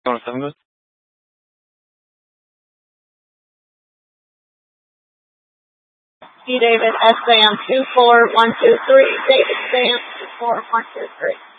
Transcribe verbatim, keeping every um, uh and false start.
On seven goes. D. David S. Sam two four one two three. David Sam two four one two three.